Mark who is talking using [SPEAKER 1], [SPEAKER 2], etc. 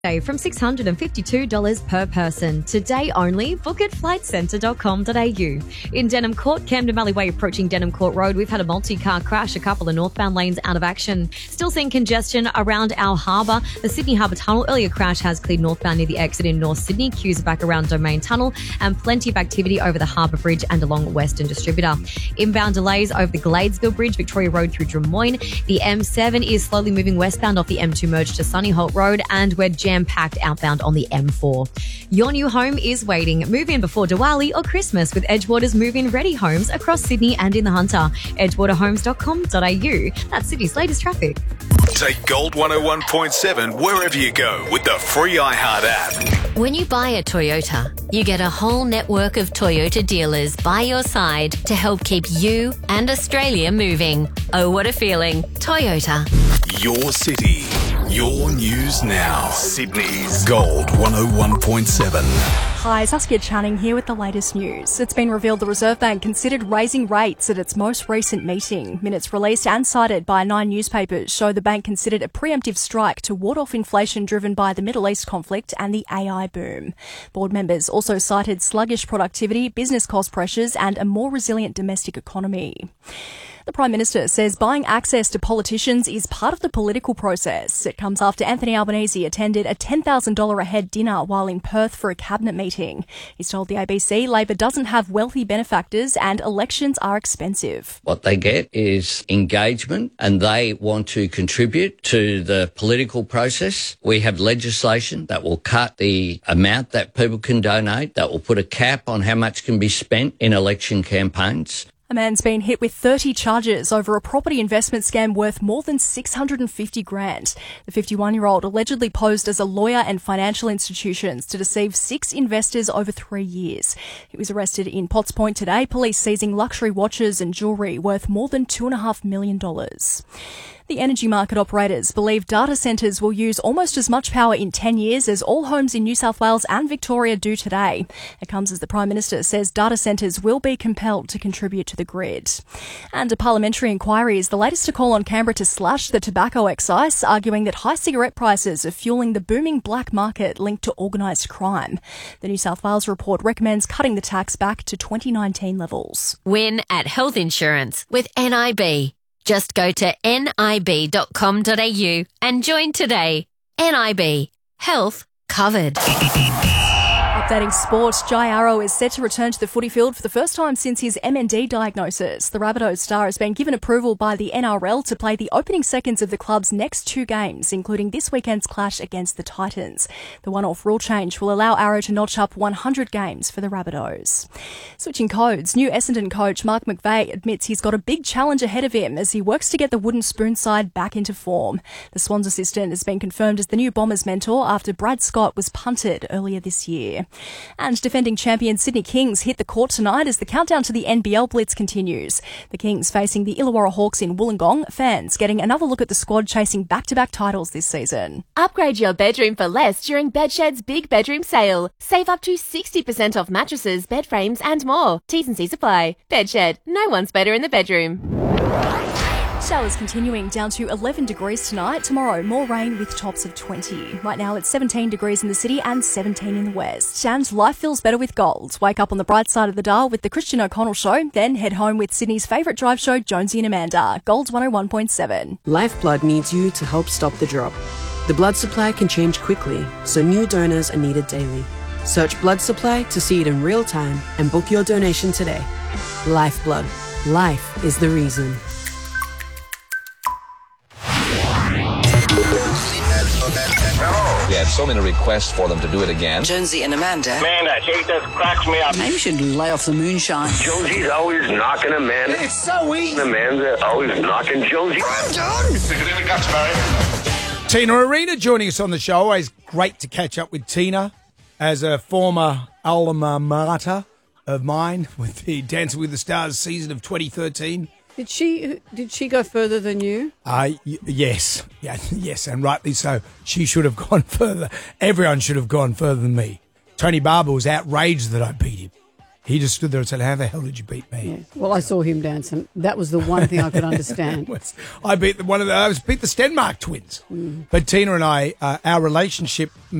[SPEAKER 1] From $652 per person. Today only, book at flightcentre.com.au. In Denham Court, Camden Valley Way approaching Denham Court Road, we've had a multi-car crash, a couple of northbound lanes out of action. Still seeing congestion around our harbour. The Sydney Harbour Tunnel earlier crash has cleared northbound near the exit in North Sydney. Queues are back around Domain Tunnel and plenty of activity over the Harbour Bridge and along Western Distributor. Inbound delays over the Gladesville Bridge, Victoria Road through Drummoyne. The M7 is slowly moving westbound off the M2 merge to Sunnyholt Road, and we're jam-packed outbound on the M4. Your new home is waiting. Move in before Diwali or Christmas with Edgewater's move-in ready homes across Sydney and in the Hunter. edgewaterhomes.com.au. That's Sydney's latest traffic.
[SPEAKER 2] Take Gold 101.7 wherever you go with the free iHeart app.
[SPEAKER 3] When you buy a Toyota, you get a whole network of Toyota dealers by your side to help keep you and Australia moving. Oh, what a feeling. Toyota.
[SPEAKER 2] Your city, your news now. Sydney's Gold 101.7.
[SPEAKER 4] Hi, Saskia Channing here with the latest news. It's been revealed the Reserve Bank considered raising rates at its most recent meeting. Minutes released and cited by 9 newspapers show the bank considered a preemptive strike to ward off inflation driven by the Middle East conflict and the AI boom. Board members also cited sluggish productivity, business cost pressures and a more resilient domestic economy. The Prime Minister says buying access to politicians is part of the political process. It comes after Anthony Albanese attended a $10,000 a head dinner while in Perth for a cabinet meeting. He's told the ABC Labor doesn't have wealthy benefactors and elections are expensive.
[SPEAKER 5] What they get is engagement and they want to contribute to the political process. We have legislation that will cut the amount that people can donate, that will put a cap on how much can be spent in election campaigns.
[SPEAKER 4] A man's been hit with 30 charges over a property investment scam worth more than $650,000. The 51-year-old allegedly posed as a lawyer and financial institutions to deceive 6 investors over 3 years. He was arrested in Potts Point today, police seizing luxury watches and jewellery worth more than $2.5 million. The energy market operators believe data centres will use almost as much power in 10 years as all homes in New South Wales and Victoria do today. It comes as the Prime Minister says data centres will be compelled to contribute to the grid. And a parliamentary inquiry is the latest to call on Canberra to slash the tobacco excise, arguing that high cigarette prices are fuelling the booming black market linked to organised crime. The New South Wales report recommends cutting the tax back to 2019 levels.
[SPEAKER 3] Win at health insurance with NIB. Just go to nib.com.au and join today. NIB. Health covered.
[SPEAKER 4] Updating sport, Jai Arrow is set to return to the footy field for the first time since his MND diagnosis. The Rabbitohs star has been given approval by the NRL to play the opening seconds of the club's next 2 games, including this weekend's clash against the Titans. The one-off rule change will allow Arrow to notch up 100 games for the Rabbitohs. Switching codes, new Essendon coach Mark McVeigh admits he's got a big challenge ahead of him as he works to get the wooden spoon side back into form. The Swans assistant has been confirmed as the new Bombers mentor after Brad Scott was punted earlier this year. And defending champion Sydney Kings hit the court tonight as the countdown to the NBL Blitz continues. The Kings facing the Illawarra Hawks in Wollongong, fans getting another look at the squad chasing back-to-back titles this season.
[SPEAKER 6] Upgrade your bedroom for less during Bedshed's big bedroom sale. Save up to 60% off mattresses, bed frames and more. T's and C's apply. Bedshed, no one's better in the bedroom.
[SPEAKER 4] Showers continuing down to 11 degrees tonight. Tomorrow, more rain with tops of 20. Right now, it's 17 degrees in the city and 17 in the west. And life feels better with gold. Wake up on the bright side of the dial with the Christian O'Connell Show, then head home with Sydney's favourite drive show, Jonesy and Amanda. Gold's 101.7.
[SPEAKER 7] Lifeblood needs you to help stop the drop. The blood supply can change quickly, so new donors are needed daily. Search blood supply to see it in real time and book your donation today. Lifeblood. Life is the reason.
[SPEAKER 8] We had so many requests for them to do it again.
[SPEAKER 9] Jonesy and Amanda.
[SPEAKER 10] Amanda, she just cracks me up.
[SPEAKER 9] Maybe you should lay off the moonshine.
[SPEAKER 10] Jonesy's always knocking Amanda.
[SPEAKER 9] It's so easy.
[SPEAKER 10] Amanda's always knocking Jonesy.
[SPEAKER 9] I'm done.
[SPEAKER 10] Stick it in the guts, Barry.
[SPEAKER 11] Tina Arena joining us on the show. Always great to catch up with Tina as a former alma mater of mine with the Dancing with the Stars season of 2013.
[SPEAKER 12] Did she go further than you?
[SPEAKER 11] Yes. Yeah, yes, and rightly so. She should have gone further. Everyone should have gone further than me. Tony Barber was outraged that I beat him. He just stood there and said, "How the hell did you beat me?"
[SPEAKER 12] Yeah. Well, I saw him dance, and that was the one thing I could understand.
[SPEAKER 11] I beat the Stenmark twins. But Tina and I, our relationship